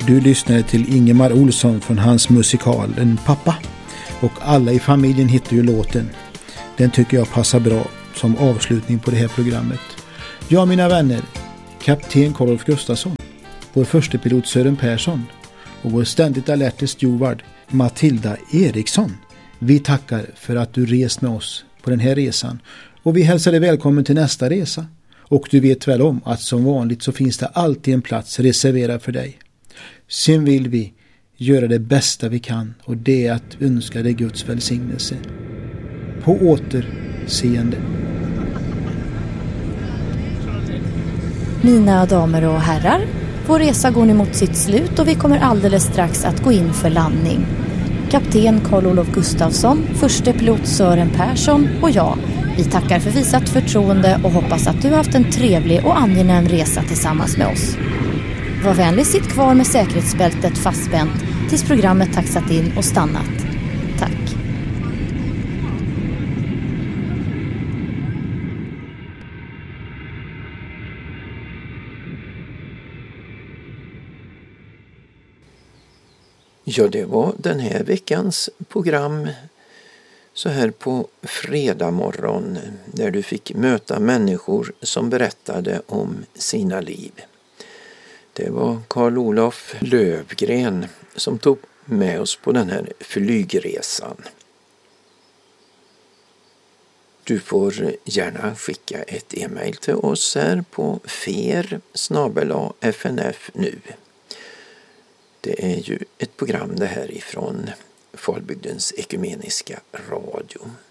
Du lyssnade till Ingemar Olsson från hans musikal En pappa. Och alla i familjen hittar ju låten. Den tycker jag passar bra som avslutning på det här programmet. Ja, mina vänner, kapten Karl-Olof Gustafsson, vår förste pilot Sören Persson och vår ständigt alerte steward Matilda Eriksson. Vi tackar för att du rest med oss på den här resan och vi hälsar dig välkommen till nästa resa. Och du vet väl om att som vanligt så finns det alltid en plats reserverad för dig. Sen vill vi göra det bästa vi kan och det är att önska dig Guds välsignelse. På återseende. Mina damer och herrar, vår resa går nu mot sitt slut och vi kommer alldeles strax att gå in för landning. Kapten Karl-Olof Gustafsson, förste pilot Sören Persson och jag, vi tackar för visat förtroende och hoppas att du har haft en trevlig och angenäm resa tillsammans med oss. Var vänlig, sitt kvar med säkerhetsbältet fastspänt tills programmet taxat in och stannat. Tack. Ja, det var den här veckans program så här på fredag morgon där du fick möta människor som berättade om sina liv. Det var Karl-Olof Lövgren som tog med oss på den här flygresan. Du får gärna skicka ett e-mail till oss här på fer@fnf nu. Det är ju ett program det här ifrån Falbygdens ekumeniska radio.